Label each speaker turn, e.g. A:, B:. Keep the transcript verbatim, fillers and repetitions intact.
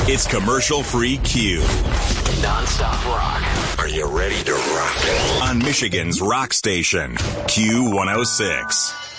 A: It's commercial-free Q.
B: Non-stop rock.
C: Are you ready to rock?
A: On Michigan's rock station, Q one oh six.